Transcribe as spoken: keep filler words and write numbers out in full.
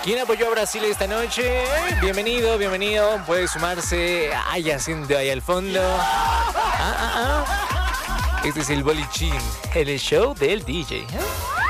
¿Quién apoyó a Brasil esta noche? Bienvenido, bienvenido. Puede sumarse. Ay, haciendo ahí al fondo. Ah, ah, ah. Este es el Bolichín, el show del D J. ¿Eh?